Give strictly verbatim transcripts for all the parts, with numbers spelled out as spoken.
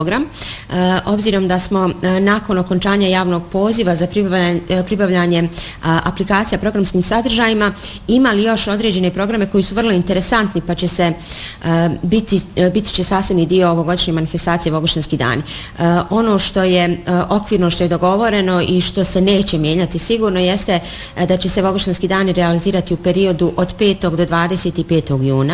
program, obzirom da smo nakon okončanja javnog poziva za pribavljanje, pribavljanje aplikacija programskim sadržajima imali još određene programe koji su vrlo interesantni, pa će se biti, biti će sasvim dio ovogodišnje manifestacije Vogoštanski dani. Ono što je okvirno, što je dogovoreno i što se neće mijenjati sigurno jeste da će se Vogoštanski dani realizirati u periodu od petog do dvadeset petog juna.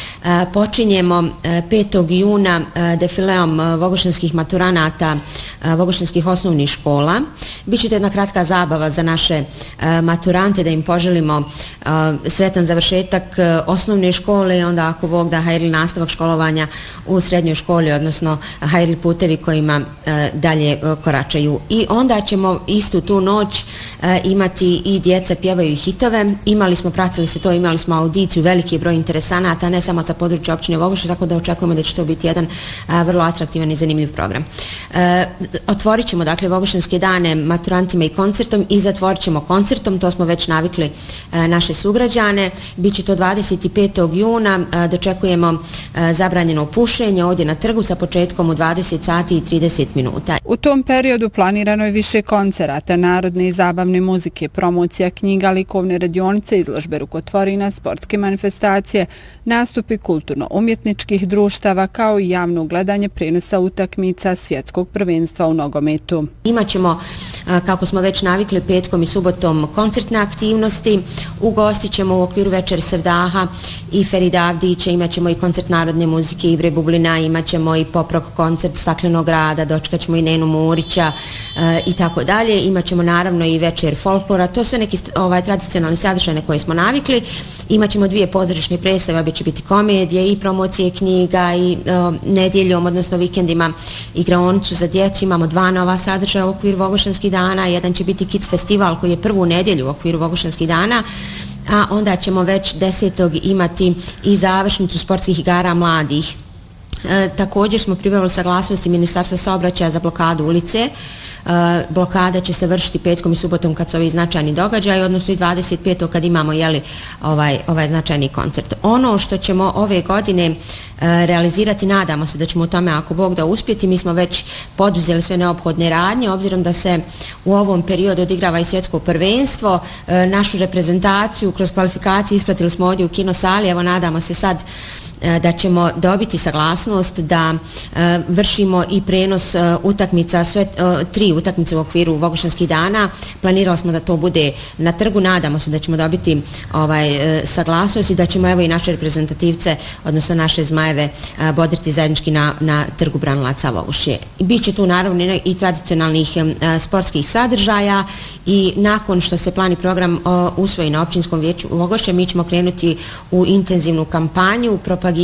Počinjemo petog juna defileom vogoštanskih maturanata vogoštanskih osnovnih škola. Biće to jedna kratka zabava za naše maturante, da im poželimo sretan završetak osnovne škole i onda ako Bog da hajrli nastavak školovanja u srednjoj školi, odnosno hajrli putevi kojima dalje koračaju. I onda ćemo istu tu noć imati i djeca pjevaju hitove. Imali smo, pratili se to, imali smo audiciju, veliki broj interesanata, ne samo sa područja općine Vogošće, tako da očekujemo da će to biti jedan a, vrlo atraktivan i zanimljiv program. E, otvorit ćemo dakle Vogoštanske dane maturantima i koncertom i zatvorit ćemo koncertom, to smo već navikli a, naše sugrađane. Biće to dvadeset petog juna, a, dočekujemo a, zabranjeno pušenje ovdje na trgu sa početkom u dvadeset sati i trideset minuta. U tom periodu planirano je više koncerata, narodne i zabavne muzike, promocija knjiga, likovne radionice, izložbe rukotvorina, sportske manifestacije, nastupi kulturno-umjetničkih društava kao i javno gledanje prenosa utakmica svjetskog prvenstva u nogometu. Imaćemo, kako smo već navikli, petkom i subotom koncertne aktivnosti. Ugostit ćemo u okviru Večeri Sevdaha i Ferida Avdića, imaćemo i koncert narodne muzike Ibre Bublina, imaćemo i pop-rock koncert Staklenog grada, dočekaćemo i Nenu Murića e, i tako dalje. Imaćemo naravno i Večer folklora, to su neki ovaj, tradicionalni sadržaj na koje smo navikli. Imaćemo dvije pozorišne predstave, obje će biti komedije i promocije knjiga i o, nedjeljom, odnosno vikendima igraonicu za djecu. Imamo dva nova sadržaja u okviru Vogoštanskih dana, jedan će biti Kids Festival koji je prvu nedjelju u okviru Vogoštanskih dana, a onda ćemo već desetog imati i završnicu sportskih igara mladih. E, također smo pribavili saglasnosti Ministarstva saobraćaja za blokadu ulice. Uh, blokada će se vršiti petkom i subotom kad su ovi značajni događaj, odnosno i dvadeset petog kad imamo jeli, ovaj, ovaj značajni koncert. Ono što ćemo ove godine uh, realizirati, nadamo se da ćemo u tome ako Bog da uspjeti, mi smo već poduzeli sve neophodne radnje, obzirom da se u ovom periodu odigrava i svjetsko prvenstvo, uh, našu reprezentaciju kroz kvalifikacije ispratili smo ovdje u kinosali, evo nadamo se sad da ćemo dobiti saglasnost da uh, vršimo i prenos uh, utakmica, sve uh, tri utakmice u okviru Vogoštanskih dana. Planirali smo da to bude na trgu, nadamo se da ćemo dobiti ovaj, uh, saglasnost i da ćemo evo i naše reprezentativce, odnosno naše zmajeve, uh, bodriti zajednički na, na trgu Branilaca Vogošće. Biće tu naravno i tradicionalnih uh, sportskih sadržaja i nakon što se plan i program uh, usvoji na općinskom vijeću Vogošće, mi ćemo krenuti u intenzivnu kampanju propagiranja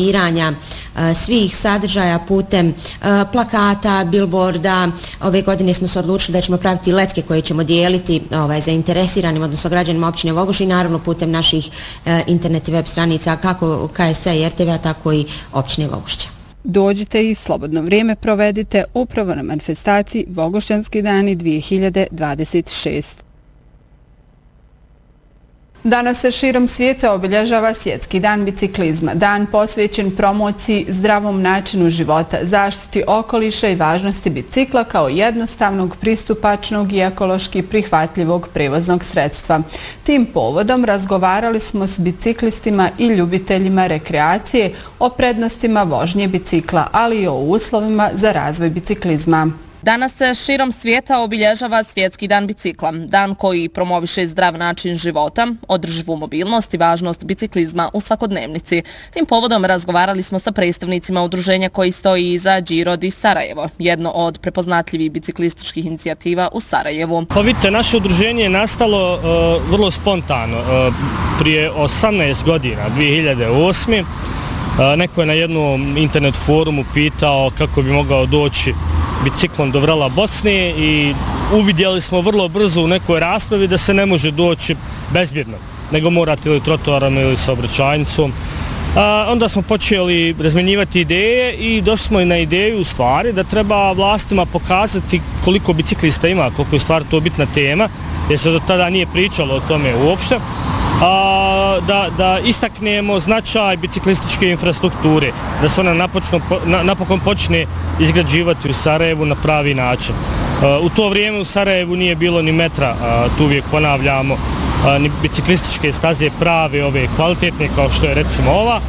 svih sadržaja putem plakata, billboarda. Ove godine smo se odlučili da ćemo praviti letke koje ćemo dijeliti ovaj, zainteresiranim, odnosno građanima općine Vogošće i naravno putem naših internet i web stranica kako K S A i R T V, tako i općine Vogošća. Dođite i slobodno vrijeme provedite upravo na manifestaciji Vogoštanski dani dvije hiljade dvadeset šeste. Danas se širom svijeta obilježava Svjetski dan biciklizma, dan posvećen promociji zdravom načinu života, zaštiti okoliša i važnosti bicikla kao jednostavnog, pristupačnog i ekološki prihvatljivog prevoznog sredstva. Tim povodom razgovarali smo s biciklistima i ljubiteljima rekreacije o prednostima vožnje bicikla, ali i o uslovima za razvoj biciklizma. Danas se širom svijeta obilježava Svjetski dan bicikla, dan koji promoviše zdrav način života, održivu mobilnost i važnost biciklizma u svakodnevnici. Tim povodom razgovarali smo sa predstavnicima udruženja koji stoji iza Giro di Sarajevo, jedno od prepoznatljivih biciklističkih inicijativa u Sarajevu. Pa vidite, naše udruženje je nastalo uh, vrlo spontano, uh, prije osamnaest godina, dvije hiljade osme. Uh, neko je na jednom internet forumu pitao kako bi mogao doći biciklom do Vrela Bosne i uvidjeli smo vrlo brzo u nekoj raspravi da se ne može doći bezbjedno, nego morate ili trotoarom ili saobraćajnicom. A, onda smo počeli razmjenjivati ideje i došli smo i na ideju u stvari da treba vlastima pokazati koliko biciklista ima, koliko je stvar to bitna tema, jer se do tada nije pričalo o tome uopšte. a, da, da istaknemo značaj biciklističke infrastrukture, da se ona napočno, na, napokon počne izgrađivati u Sarajevu na pravi način. A, u to vrijeme u Sarajevu nije bilo ni metra, a, tu uvijek ponavljamo, a, ni biciklističke staze prave, ove kvalitetne kao što je recimo ova.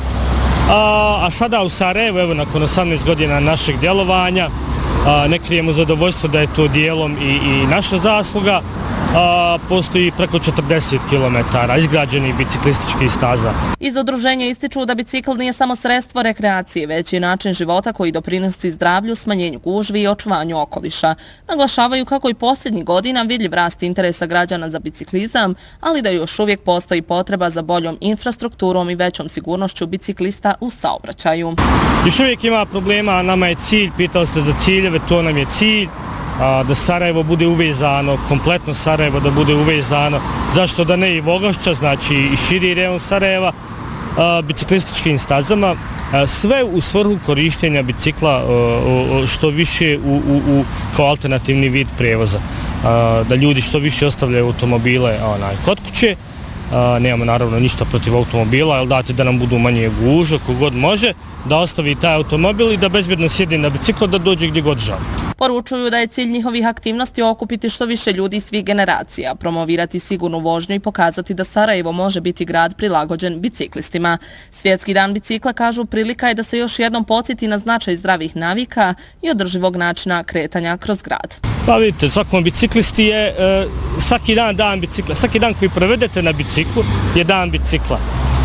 A, a sada u Sarajevu, evo nakon osamnaest godina našeg djelovanja, a, ne krijemo zadovoljstvo da je to dijelom i, i naša zasluga, a, postoji preko četrdeset kilometara izgrađenih biciklističkih staza. Iz udruženja ističu da bicikl nije samo sredstvo rekreacije, već i način života koji doprinosi zdravlju, smanjenju gužvi i očuvanju okoliša. Naglašavaju kako i posljednjih godina vidljiv rast interesa građana za biciklizam, ali da još uvijek postoji potreba za boljom infrastrukturom i većom sigurnošću biciklista u saobraćaju. Još uvijek ima problema, nama je cilj, pitali ste za ciljeve, to nam je cilj, da Sarajevo bude uvezano, kompletno Sarajevo da bude uvezano, zašto da ne i Vogošća, znači i širi rejon Sarajeva, biciklističkim stazama, sve u svrhu korištenja bicikla što više u, u, u, kao alternativni vid prijevoza, da ljudi što više ostavljaju automobile onaj, kod kuće. Nemamo naravno ništa protiv automobila, ali date da nam budu manje gužve, kogod može, da ostavi taj automobil i da bezbjedno sjedi na biciklo, da dođe gdje god želi. Poručuju da je cilj njihovih aktivnosti okupiti što više ljudi svih generacija, promovirati sigurnu vožnju i pokazati da Sarajevo može biti grad prilagođen biciklistima. Svjetski dan bicikla, kažu, prilika je da se još jednom podsjeti na značaj zdravih navika i održivog načina kretanja kroz grad. Pa vidite, svakom biciklisti je e, svaki dan dan bicikla. Svaki dan koji provedete na biciklu je dan bicikla.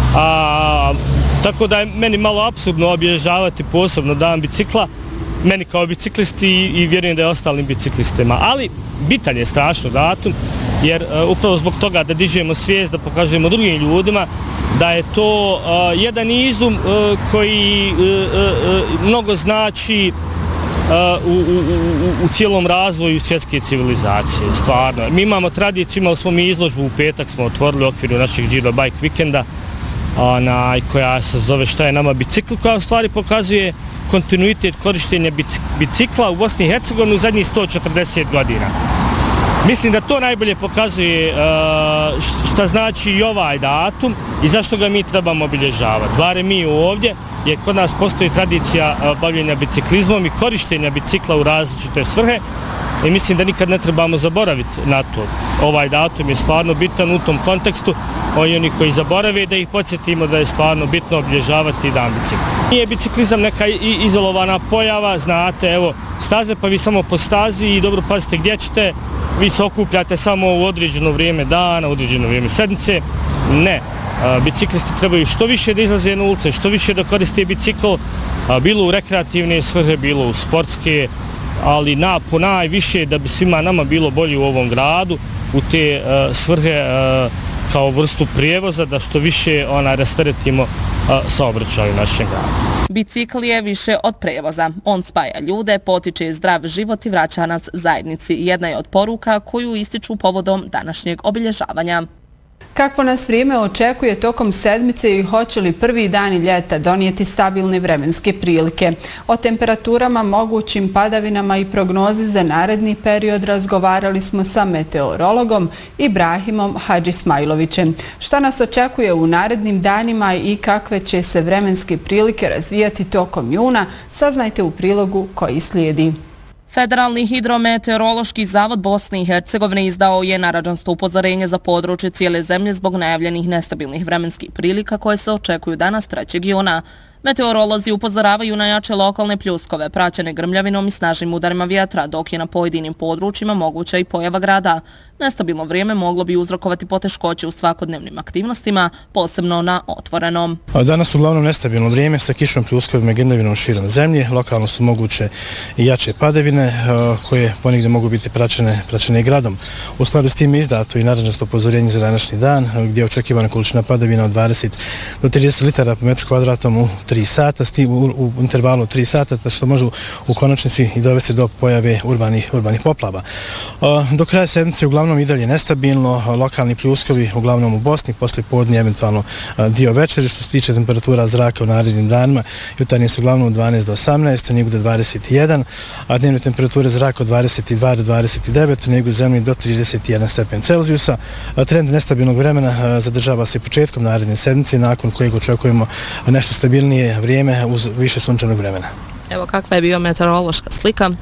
A, tako da je meni malo apsurdno obilježavati posebno dan bicikla, meni kao biciklisti i, i vjerujem da je ostalim biciklistima. Ali bitan je strašno datum, jer uh, upravo zbog toga da dižemo svijest, da pokažemo drugim ljudima da je to uh, jedan izum uh, koji uh, uh, mnogo znači uh, u, u, u, u cijelom razvoju svjetske civilizacije, stvarno. Mi imamo tradiciju, imali smo mi izložbu u petak, smo otvorili u okviru našeg Giro Bike vikenda, ona, koja se zove Šta je nama bicikl, koja u stvari pokazuje kontinuitet korištenja bicikla u Bosni i Hercegovini u zadnjih sto četrdeset godina. Mislim da to najbolje pokazuje uh, šta znači i ovaj datum i zašto ga mi trebamo obilježavati. Barem mi ovdje, jer kod nas postoji tradicija uh, bavljenja biciklizmom i korištenja bicikla u različite svrhe i mislim da nikad ne trebamo zaboraviti na to. Ovaj datum je stvarno bitan u tom kontekstu, i oni koji zaborave da ih podsjetimo da je stvarno bitno obilježavati dan bicikla. Nije biciklizam neka izolovana pojava, znate, evo, staze pa vi samo po stazi i dobro pazite gdje ćete, vi se okupljate samo u određeno vrijeme dana, u određeno vrijeme sedmice. Ne, biciklisti trebaju što više da izlaze na ulice, što više da koriste bicikl, bilo u rekreativne svrhe, bilo u sportske, ali na, po najviše da bi svima nama bilo bolje u ovom gradu, u te uh, svrhe uh, kao vrstu prijevoza, da što više ona rasteretimo uh, saobraćaj u našem gradu. Bicikl je više od prevoza. On spaja ljude, potiče zdrav život i vraća nas zajednici. Jedna je od poruka koju ističu povodom današnjeg obilježavanja. Kakvo nas vrijeme očekuje tokom sedmice i hoće li prvi dani ljeta donijeti stabilne vremenske prilike? O temperaturama, mogućim padavinama i prognozi za naredni period razgovarali smo sa meteorologom Ibrahimom Hadžismajlovićem. Šta nas očekuje u narednim danima i kakve će se vremenske prilike razvijati tokom juna, saznajte u prilogu koji slijedi. Federalni hidrometeorološki zavod Bosne i Hercegovine izdao je narandžasto upozorenje za područje cijele zemlje zbog najavljenih nestabilnih vremenskih prilika koje se očekuju danas trećeg juna. Meteorolozi upozoravaju na jače lokalne pljuskove, praćene grmljavinom i snažnim udarima vjetra, dok je na pojedinim područjima moguća i pojava grada. Nestabilno vrijeme moglo bi uzrokovati poteškoće u svakodnevnim aktivnostima, posebno na otvorenom. Danas uglavnom nestabilno vrijeme sa kišom, pljuskovima i grmljavinom širom zemlje. Lokalno su moguće i jače padavine koje ponegdje mogu biti praćene, praćene i gradom. U skladu s tim je izdato i narandžasto upozorenje za današnji dan, gdje je očekivana količina padavina od dvadeset do trideset litara po metru kvadratnom u tri sata, s tim u, u intervalu tri sata, što može u konačnici i dovesti do pojave urbanih, urbanih poplava. Do kraja sedmice uglavnom i dalje nestabilno, lokalni pljuskovi uglavnom u Bosni, poslije podnje eventualno dio večeri. Što se tiče temperatura zraka u narednim danima, jutarnje su uglavnom dvanaest do osamnaest, na jugu do dvadeset jedan, a dnevne temperature zraka od dvadeset dva do dvadeset devet, na jugu zemlji do trideset jedan stepen Celzijusa. Trend nestabilnog vremena zadržava se početkom naredne sedmice, nakon kojeg očekujemo nešto stabilnije vrijeme uz više sunčanog vremena. Evo kakva je biometeorološka slika.